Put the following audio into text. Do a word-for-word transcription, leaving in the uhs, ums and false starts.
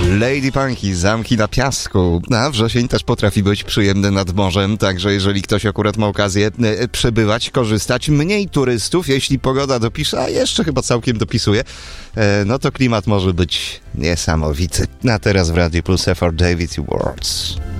Lady Punky, Zamki na piasku. A wrzesień też potrafi być przyjemny nad morzem, także jeżeli ktoś akurat ma okazję e, przebywać, korzystać, mniej turystów, jeśli pogoda dopisze, a jeszcze chyba całkiem dopisuje, e, no to klimat może być niesamowity. A teraz w Radiu Plus F R David Awards.